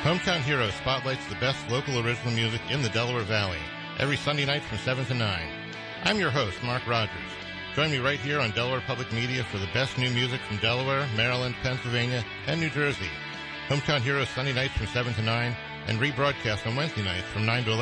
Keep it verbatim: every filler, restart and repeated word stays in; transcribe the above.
Hometown Heroes spotlights the best local original music in the Delaware Valley, every Sunday night from seven to nine. I'm your host, Mark Rogers. Join me right here on Delaware Public Media for the best new music from Delaware, Maryland, Pennsylvania, and New Jersey. Hometown Heroes Sunday nights from seven to nine, and rebroadcast on Wednesday nights from nine to eleven.